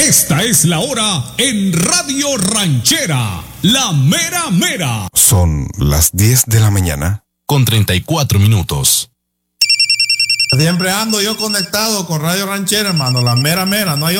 Esta es la hora en Radio Ranchera, la mera mera. Son las 10 de la mañana con 34 minutos. Siempre ando yo conectado con Radio Ranchera, hermano, la mera mera, no hay